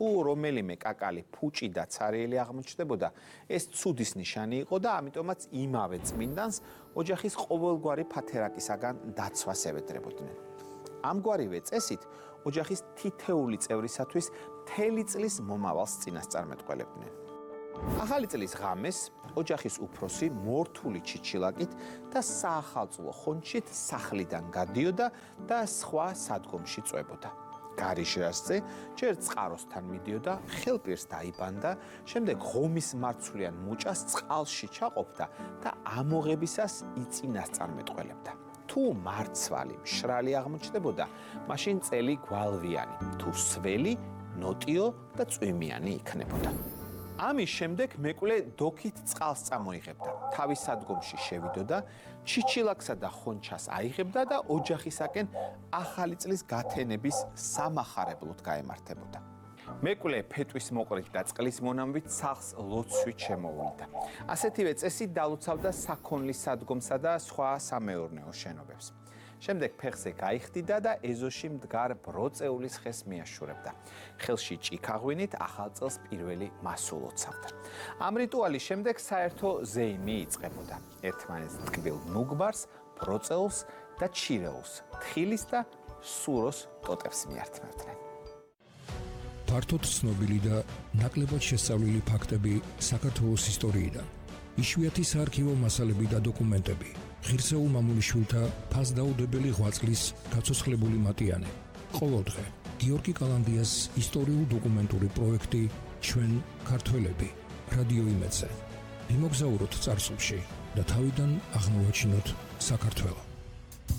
თუ რომელიმე კაკალი ფუჭი და ცარიელი აღმოჩნდებოდა, ეს ცუდის ნიშანი იყო და ამიტომაც იმავე წმინდანს ოჯახის ყოველგვარი ფათერაკისაგან დაცვას ევედრებოდნენ. ამგვარივე წესით ოჯახის თითეული წევრისათვის მთელი წლის მომავალს წინასწარმეტყველებდნენ. ახალი წლის ღამეს ოჯახის უფროსი მორთული ჩიჩილაკით და საახალწლო ხონჩით სახლიდან გადიოდა და სხვა სადგომში წვებოდა. გარიშრასზე ჯერ წყაროსთან მიდიოდა, ხელპირს დაიბანდა, შემდეგ ღომის მარცვლიან მუჭას წყალში ჩაყოფდა და ამოღებისას იწინასწარმეტყველებდა. თუ მარცვალი მშრალი აღმოჩნდებოდა, მაშინ წელი გვალვიანი, თუ სველი, ნოტიო და წვიმიანი იქნებოდა. ამის შემდეგ მეკვლე დოქით წყალს წამოიღებდა, თავის სადგომში შევიდოდა, ჩიჩილაკსა და ხონჩას აიღებდა და ოჯახისაკენ ახალი წლის გათენების სამახარებლოდ გაემართებოდა. მეკვლე ფეტვის მოყრით და წყლის მონამვით სახლს ლოცვით შემოუვიდა. ასეთივე წესით დალოცავდა საქონლის სადგომსა და სხვა სამეურნეო შენობებს. შემდეგ ფეხზე გაიხდიდა და ეზოში მდგარ ბროწეულის ხეს მიაშურებდა. ხელში ჭიქაღვინით ახალ წელს პირველი მასულოცავდა. ამ რიტუალის შემდეგ საერთო ზეიმი იწყებოდა. ერთმანეთს ტკბილ ნუგბარს, ბროწეულს და ჩირეულს, თხილის და სუროს ტოტებს მიართმევდნენ. ფართოდ ცნობილი და ნაკლებად შესწავლილი ფაქტები საქართველოს ისტორიიდან. იშვიათი საარქივო მასალები და დოკუმენტები. ღირსეულ მამულიშვილთა ფასდაუდებელი ღვაწლის გაცოცხლებული მატიანე. ყოველდღე გიორგი კალანდიას ისტორიულ-დოკუმენტური პროექტი ჩვენ ქართველები რადიო იმედზე. მიმოგზაუროთ წარსულში და თავიდან აღმოვაჩინოთ საქართველო.